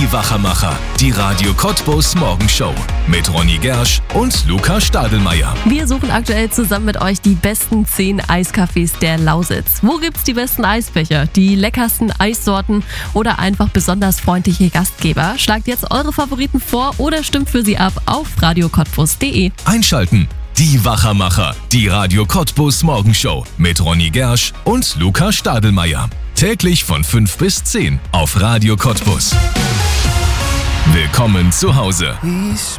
Die Wachermacher, die Radio Cottbus Morgenshow mit Ronny Gersch und Luca Stadelmeier. Wir suchen aktuell zusammen mit euch die besten 10 Eiscafés der Lausitz. Wo gibt's die besten Eisbecher, die leckersten Eissorten oder einfach besonders freundliche Gastgeber? Schlagt jetzt eure Favoriten vor oder stimmt für sie ab auf radiocottbus.de. Einschalten. Die Wachermacher, die Radio Cottbus Morgenshow mit Ronny Gersch und Luca Stadelmeier. Täglich von 5 bis 10 auf Radio Cottbus. Willkommen zu Hause.